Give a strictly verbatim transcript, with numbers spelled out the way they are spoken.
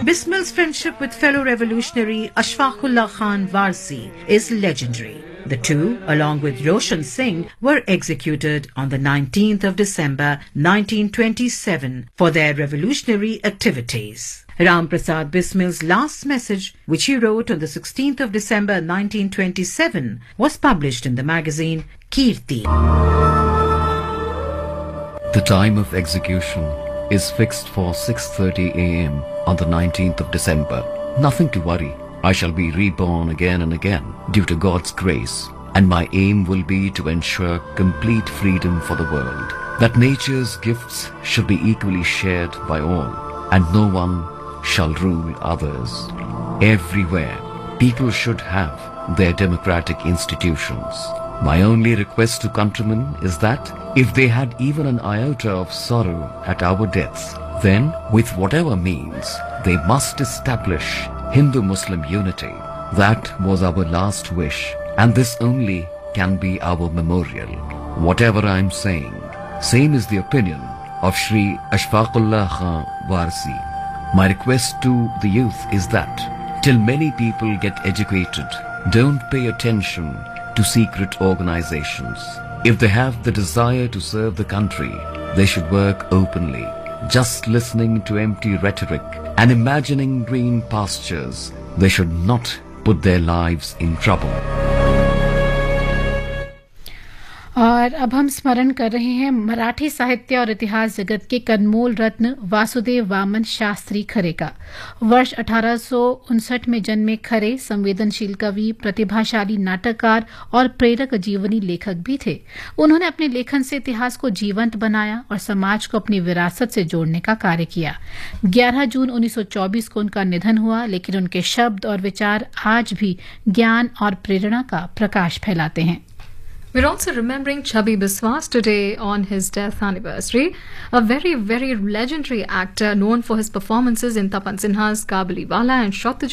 Bismil's friendship with fellow revolutionary Ashfaqullah Khan Warsi is legendary. The two, along with Roshan Singh, were executed on the nineteenth of December nineteen twenty-seven for their revolutionary activities. Ram Prasad Bismil's last message, which he wrote on the sixteenth of December nineteen twenty-seven, was published in the magazine Kirti. The time of execution is fixed for six thirty a m on the nineteenth of December. Nothing to worry. I shall be reborn again and again due to God's grace, and my aim will be to ensure complete freedom for the world. That nature's gifts should be equally shared by all, and no one shall rule others. Everywhere, people should have their democratic institutions. My only request to countrymen is that if they had even an iota of sorrow at our deaths, then with whatever means, they must establish Hindu-Muslim unity. That was our last wish, and this only can be our memorial. Whatever I am saying, same is the opinion of Shri Ashfaqullah Khan Warsi. My request to the youth is that, till many people get educated, don't pay attention to secret organizations. If they have the desire to serve the country, they should work openly. Just listening to empty rhetoric and imagining green pastures, they should not put their lives in trouble. और अब हम स्मरण कर रहे हैं मराठी साहित्य और इतिहास जगत के कनमोल रत्न वासुदेव वामन शास्त्री खरे का। वर्ष अठारह सौ उनसठ में जन्मे खरे संवेदनशील कवि, प्रतिभाशाली नाटककार और प्रेरक जीवनी लेखक भी थे। उन्होंने अपने लेखन से इतिहास को जीवंत बनाया और समाज को अपनी विरासत से जोड़ने का कार्य किया। ग्यारह जून उन्नीस सौ चौबीस को उनका निधन हुआ, लेकिन उनके शब्द और विचार आज भी ज्ञान और प्रेरणा का प्रकाश फैलाते हैं। We're also remembering Chubby Biswas today on his death anniversary, a very, very legendary actor known for his performances in Tapan Sinha's Kabuliwala and Shot